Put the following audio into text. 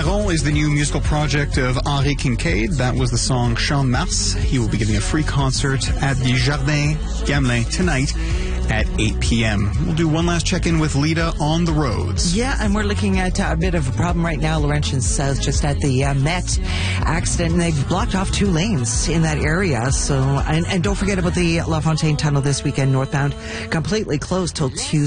Vent is the new musical project of Henri Kincaid. That was the song Champ Mars. He will be giving a free concert at the Jardin Gamelin tonight at 8 p.m. We'll do one last check-in with Lita on the roads. Yeah, and we're looking at a bit of a problem right now. Laurentian South, just at the Met accident, and they've blocked off 2 lanes in that area. So, and don't forget about the La Fontaine Tunnel this weekend, northbound, completely closed till Tuesday.